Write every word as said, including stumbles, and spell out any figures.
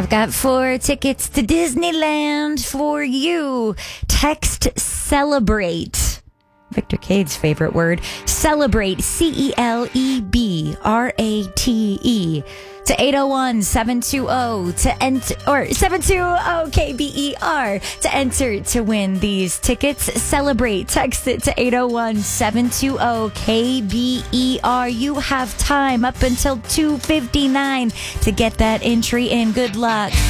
I've got four tickets to Disneyland for you. Text celebrate. Victor Cade's favorite word. Celebrate. C E L E B R A T E. To eight oh one, seven two zero to enter, or seven two zero K B E R to enter to win these tickets. Celebrate. Text it to eight oh one, seven two zero K B E R. You have time up until two fifty-nine to get that entry in. Good luck.